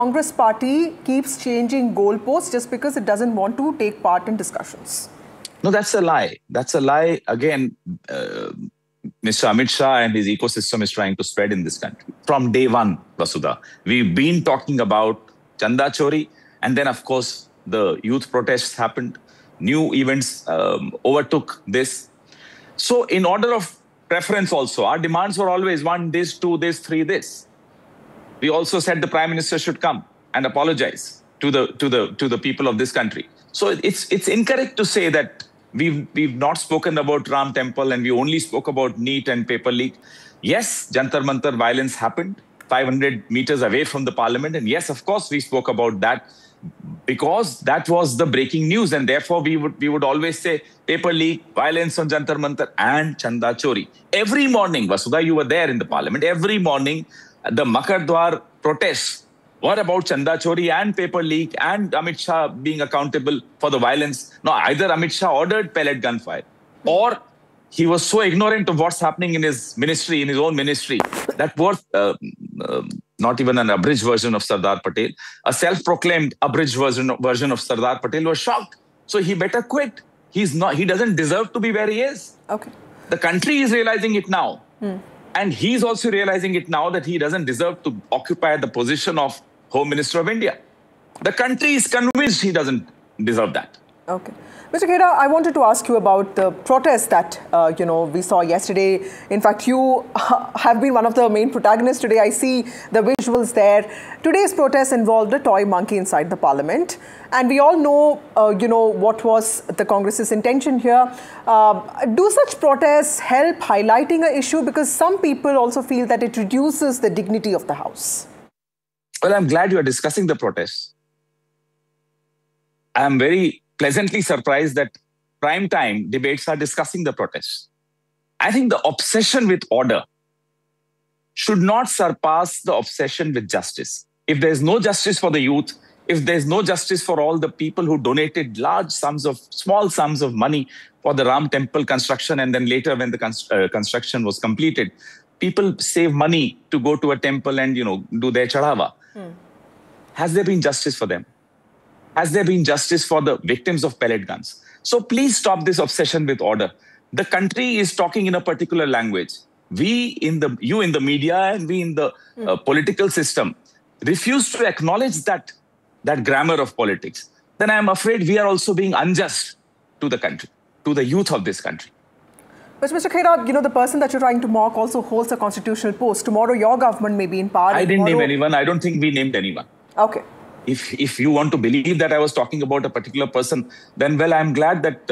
Congress party keeps changing goalposts just because it doesn't want to take part in discussions. No, that's a lie. That's a lie. Again, Mr. Amit Shah and his ecosystem is trying to spread in this country. From day one, Vasudha, we've been talking about Chanda Chori, and then, of course, the youth protests happened. New events overtook this. So in order of preference also, our demands were always one, this, two, this, three, this. We also said the Prime Minister should come and apologize to the people of this country. So it's incorrect to say that we've not spoken about Ram Temple and we only spoke about NEET and paper leak. Yes, Jantar Mantar violence happened 500 meters away from the parliament. And yes, of course, we spoke about that because that was the breaking news. And therefore, we would always say paper leak, violence on Jantar Mantar and Chanda Chori. Every morning, Vasudha, you were there in the parliament. Every morning, the Makar Dwar protests were about Chanda Chori and paper leak and Amit Shah being accountable for the violence. No, either Amit Shah ordered pellet gunfire or he was so ignorant of what's happening in his ministry, in his own ministry, that was not even an abridged version of Sardar Patel. A self-proclaimed abridged version of Sardar Patel was shocked. So he better quit. He doesn't deserve to be where he is. Okay. The country is realizing it now. And he's also realizing it now that he doesn't deserve to occupy the position of Home Minister of India. The country is convinced he doesn't deserve that. Okay. Mr. Khera, I wanted to ask you about the protest that, we saw yesterday. In fact, you have been one of the main protagonists today. I see the visuals there. Today's protest involved a toy monkey inside the parliament. And we all know, what was the Congress's intention here. Do such protests help highlighting an issue? Because some people also feel that it reduces the dignity of the House. Well, I'm glad you are discussing the protests. I'm very pleasantly surprised that prime time debates are discussing the protests. I think the obsession with order should not surpass the obsession with justice. If there's no justice for the youth, if there's no justice for all the people who donated small sums of money for the Ram Temple construction, and then later when the construction was completed, people save money to go to a temple and, do their chadhava. Has there been justice for them? Has there been justice for the victims of pellet guns? So please stop this obsession with order. The country is talking in a particular language. You in the media and we in the political system refuse to acknowledge that grammar of politics. Then I am afraid we are also being unjust to the country, to the youth of this country. But Mr. Khera, the person that you're trying to mock also holds a constitutional post. Tomorrow, your government may be in power. I didn't name anyone. I don't think we named anyone. Okay. If you want to believe that I was talking about a particular person, then, well, I'm glad that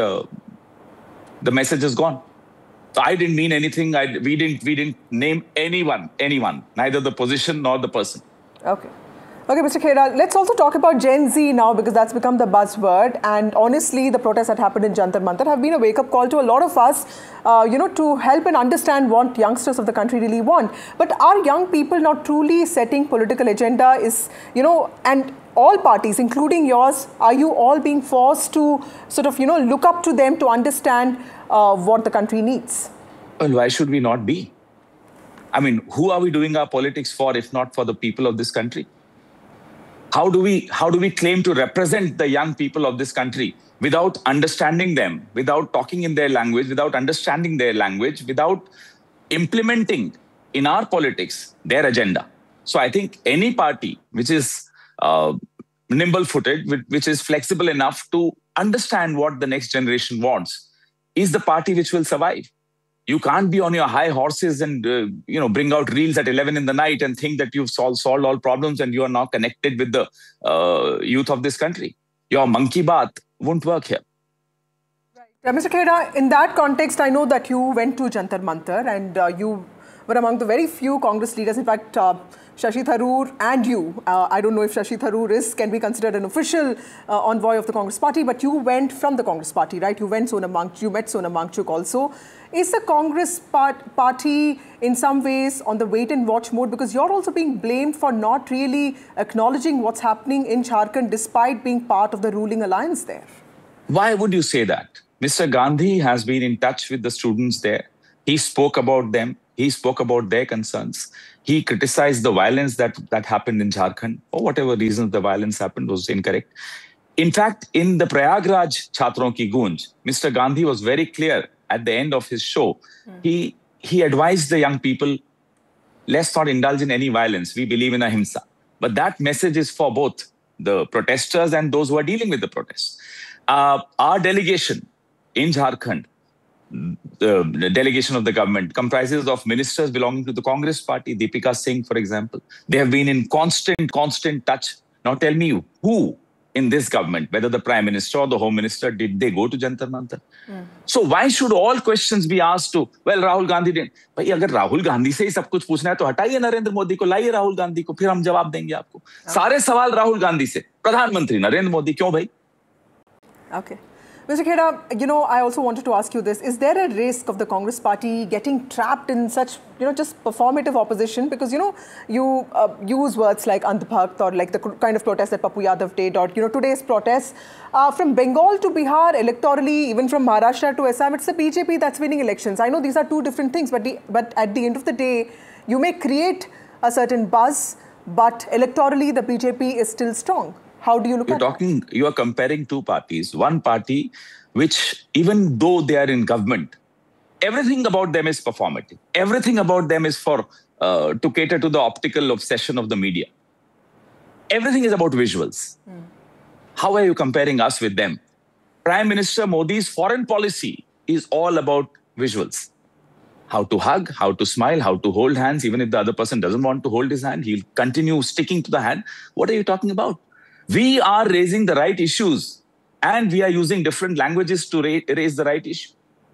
the message is gone. So I didn't mean anything. We didn't name anyone, neither the position nor the person. Okay. Okay, Mr. Khera, let's also talk about Gen Z now because that's become the buzzword. And honestly, the protests that happened in Jantar Mantar have been a wake-up call to a lot of us, to help and understand what youngsters of the country really want. But are young people not truly setting political agenda? And all parties, including yours, are you all being forced to sort of, look up to them to understand what the country needs? Well, why should we not be? I mean, who are we doing our politics for if not for the people of this country? How do we claim to represent the young people of this country without understanding them, without talking in their language, without understanding their language, without implementing in our politics their agenda? So I think any party which is nimble-footed, which is flexible enough to understand what the next generation wants, is the party which will survive. You can't be on your high horses and, bring out reels at 11 in the night and think that you've solved all problems and you are now connected with the youth of this country. Your monkey bath won't work here. Right. Mr. Khera, in that context, I know that you went to Jantar Mantar and you were among the very few Congress leaders. In fact, Shashi Tharoor and you, I don't know if Shashi Tharoor can be considered an official envoy of the Congress party, but you went from the Congress party, right? You met Sonam Wangchuk also. Is the Congress party in some ways on the wait and watch mode? Because you're also being blamed for not really acknowledging what's happening in Jharkhand despite being part of the ruling alliance there. Why would you say that? Mr. Gandhi has been in touch with the students there. He spoke about them. He spoke about their concerns. He criticized the violence that happened in Jharkhand. For whatever reasons the violence happened was incorrect. In fact, in the Prayagraj Chhatron Ki Gunj, Mr. Gandhi was very clear at the end of his show. He advised the young people, let's not indulge in any violence. We believe in ahimsa. But that message is for both the protesters and those who are dealing with the protests. Our delegation in Jharkhand, the delegation of the government, comprises of ministers belonging to the Congress party, Deepika Singh, for example. They have been in constant touch. Now tell me who in this government, whether the Prime Minister or the Home Minister, did they go to Jantar Mantar? So why should all questions be asked to, well, Rahul Gandhi didn't. भाई अगर राहुल गांधी से ही सब कुछ पूछना है तो हटाइए नरेंद्र मोदी को, लाइए राहुल गांधी को, फिर हम जवाब देंगे आपको. सारे सवाल राहुल गांधी से, प्रधानमंत्री नरेंद्र मोदी, क्यों भाई? Okay. Mr. Kheda, I also wanted to ask you this. Is there a risk of the Congress party getting trapped in such, just performative opposition? Because, you use words like Andhbhakt or like the kind of protest that Papu Yadav did, or, today's protests. From Bengal to Bihar, electorally, even from Maharashtra to Assam, it's the BJP that's winning elections. I know these are two different things, but at the end of the day, you may create a certain buzz, but electorally, the BJP is still strong. How do you look at it? You are comparing two parties. One party, which even though they are in government, everything about them is performative. Everything about them is for to cater to the optical obsession of the media. Everything is about visuals. How are you comparing us with them? Prime Minister Modi's foreign policy is all about visuals. How to hug, how to smile, how to hold hands. Even if the other person doesn't want to hold his hand, he'll continue sticking to the hand. What are you talking about? We are raising the right issues and we are using different languages to raise the right issue.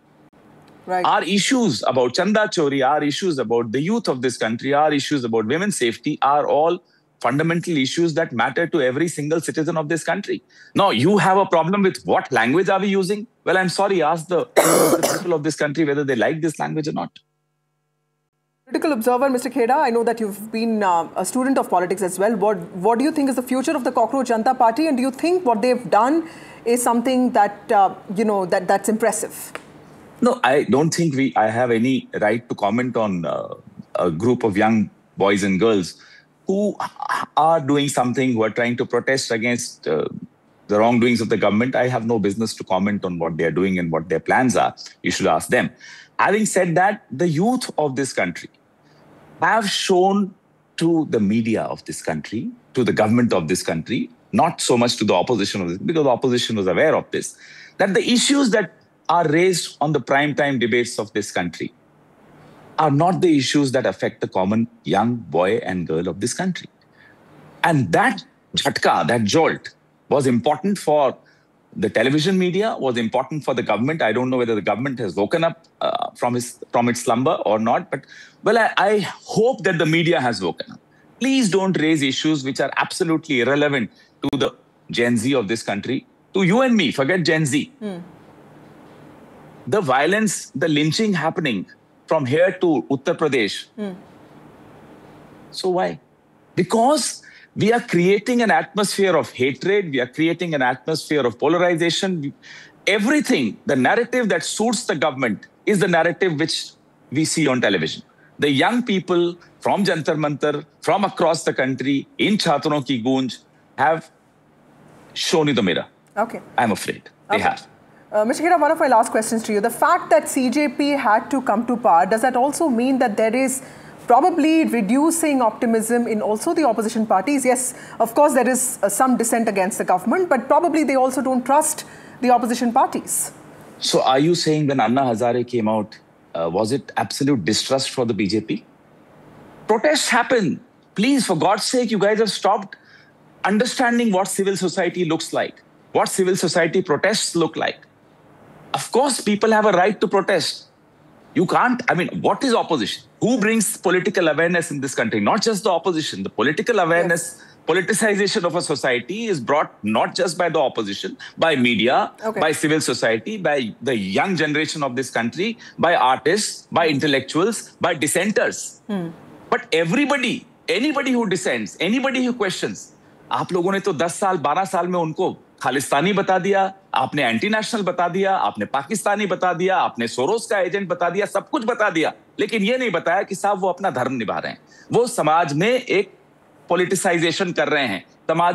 Right. Our issues about Chanda Chori, our issues about the youth of this country, our issues about women's safety are all fundamental issues that matter to every single citizen of this country. Now, you have a problem with what language are we using? Well, I'm sorry, ask the people of this country whether they like this language or not. Political observer, Mr. Kheda, I know that you've been a student of politics as well. What do you think is the future of the Cockroach Janata Party, and do you think what they've done is something that that's impressive? No, I don't think I have any right to comment on a group of young boys and girls who are doing something, who are trying to protest against the wrongdoings of the government. I have no business to comment on what they are doing and what their plans are. You should ask them. Having said that, the youth of this country have shown to the media of this country, to the government of this country, not so much to the opposition of this, because the opposition was aware of this, that the issues that are raised on the primetime debates of this country are not the issues that affect the common young boy and girl of this country. And that jhatka, that jolt, was important for the television media, was important for the government. I don't know whether the government has woken up from its slumber or not, but well, I hope that the media has woken up. Please don't raise issues which are absolutely irrelevant to the Gen Z of this country, to you and me, forget Gen Z. The violence, the lynching happening from here to Uttar Pradesh. So why? Because we are creating an atmosphere of hatred. We are creating an atmosphere of polarization. Everything, the narrative that suits the government is the narrative which we see on television. The young people from Jantar Mantar, from across the country, in Chhatron Ki Gunj, have shown you the mirror. Okay. I'm afraid they have. Mr. Kheda, one of my last questions to you. The fact that CJP had to come to power, does that also mean that there is probably reducing optimism in also the opposition parties? Yes, of course, there is some dissent against the government, but probably they also don't trust the opposition parties. So are you saying when Anna Hazare came out, was it absolute distrust for the BJP? Protests happen. Please, for God's sake, you guys have stopped understanding what civil society looks like, what civil society protests look like. Of course, people have a right to protest. You can't, what is opposition? Who brings political awareness in this country? Not just the opposition. The political awareness, politicization of a society is brought not just by the opposition, by media, by civil society, by the young generation of this country, by artists, by intellectuals, by dissenters. But everybody, anybody who dissents, anybody who questions, आप लोगों ने तो 10 साल, 12 साल में उनको खालिस्तानी बता दिया, आपने एंटी नेशनल बता दिया, आपने पाकिस्तानी बता दिया, आपने सोरोस का एजेंट बता दिया, सब कुछ बता दिया, लेकिन ये नहीं बताया कि साहब वो अपना धर्म निभा रहे हैं, वो समाज में एक पॉलिटिसाइजेशन कर रहे हैं, समाज